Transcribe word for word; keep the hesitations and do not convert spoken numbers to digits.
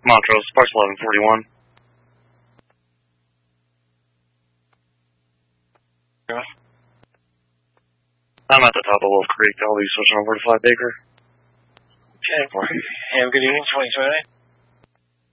Montrose, Sparks eleven forty-one. Yeah. I'm at the top of Wolf Creek. I'll be switching over to Flat Baker. Okay, have a good evening, twenty twenty.